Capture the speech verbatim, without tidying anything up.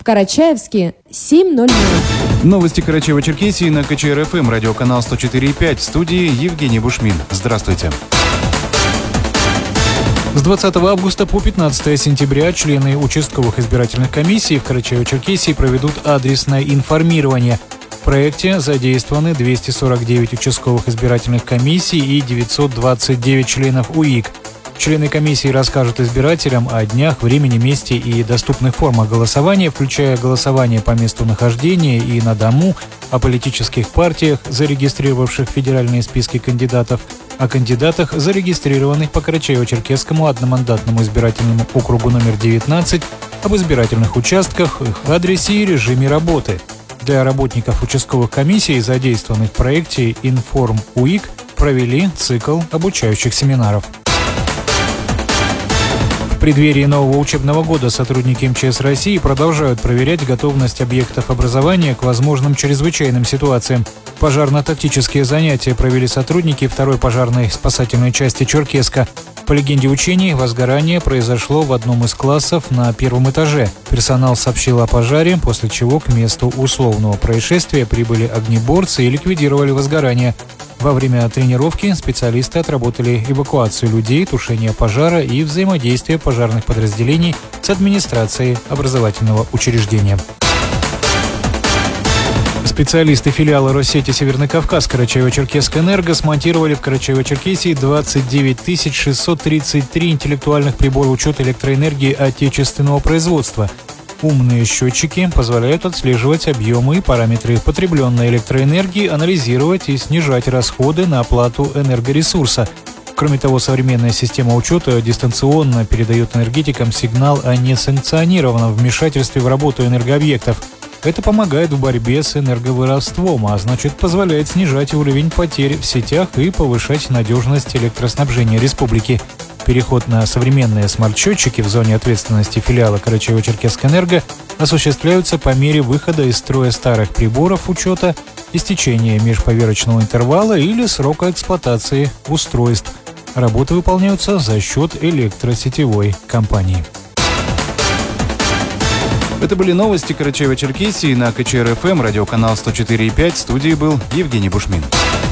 В Карачаевске семь ноль ноль. Новости Карачаево-Черкесии на ка че эр эф эм, радиоканал сто четыре и пять. В студии Евгений Бушмин. Здравствуйте. С двадцатого августа по пятнадцатое сентября члены участковых избирательных комиссий в Карачаево-Черкесии проведут адресное информирование. В проекте задействованы двести сорок девять участковых избирательных комиссий и девятьсот двадцать девять членов УИК. Члены комиссии расскажут избирателям о днях, времени, месте и доступных формах голосования, включая голосование по месту нахождения и на дому, о политических партиях, зарегистрировавших федеральные списки кандидатов, о кандидатах, зарегистрированных по Карачаево-Черкесскому одномандатному избирательному округу номер девятнадцать, об избирательных участках, их адресе и режиме работы. Для работников участковых комиссий, задействованных в проекте «Информ УИК», провели цикл обучающих семинаров. В преддверии нового учебного года сотрудники эм че эс России продолжают проверять готовность объектов образования к возможным чрезвычайным ситуациям. Пожарно-тактические занятия провели сотрудники второй пожарной спасательной части Черкеска. По легенде учений, возгорание произошло в одном из классов на первом этаже. Персонал сообщил о пожаре, после чего к месту условного происшествия прибыли огнеборцы и ликвидировали возгорание. Во время тренировки специалисты отработали эвакуацию людей, тушение пожара и взаимодействие пожарных подразделений с администрацией образовательного учреждения. Специалисты филиала Россети Северный Кавказ Карачаево-Черкесск-Энерго смонтировали в Карачаево-Черкесии двадцать девять тысяч шестьсот тридцать три интеллектуальных прибора учета электроэнергии отечественного производства. Умные счетчики позволяют отслеживать объемы и параметры потребленной электроэнергии, анализировать и снижать расходы на оплату энергоресурса. Кроме того, современная система учета дистанционно передает энергетикам сигнал о несанкционированном вмешательстве в работу энергообъектов. Это помогает в борьбе с энерговоровством, а значит позволяет снижать уровень потерь в сетях и повышать надежность электроснабжения республики. Переход на современные смарт-счетчики в зоне ответственности филиала Карачаево-Черкесск-Энерго осуществляются по мере выхода из строя старых приборов учета, истечения межповерочного интервала или срока эксплуатации устройств. Работы выполняются за счет электросетевой компании. Это были новости Карачаево-Черкесии на ка че эр эф эм, радиоканал сто четыре и пять. В студии был Евгений Бушмин.